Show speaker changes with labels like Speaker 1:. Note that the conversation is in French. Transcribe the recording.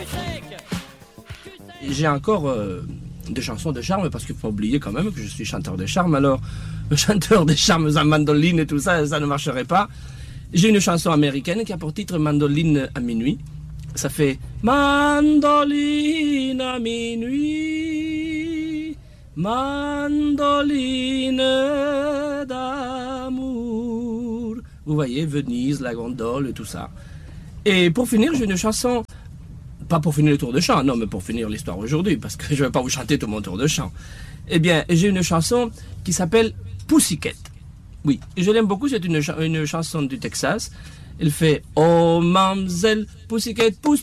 Speaker 1: J'ai encore des chansons de charme, parce qu'il faut pas oublier quand même que je suis chanteur de charme. Alors, le chanteur de charme à mandoline et tout ça, ça ne marcherait pas. J'ai une chanson américaine qui a pour titre Mandoline à minuit. Ça fait Mandoline à minuit, mandoline d'amour. Vous voyez, Venise, la gondole et tout ça. Et pour finir, j'ai une chanson, pas pour finir le tour de chant, non, mais pour finir l'histoire aujourd'hui, parce que je ne vais pas vous chanter tout mon tour de chant. Eh bien, j'ai une chanson qui s'appelle Pussycat. Oui, je l'aime beaucoup, c'est une chanson du Texas. Elle fait « Oh, mademoiselle Pussycat, pousse, pousse, pousse ».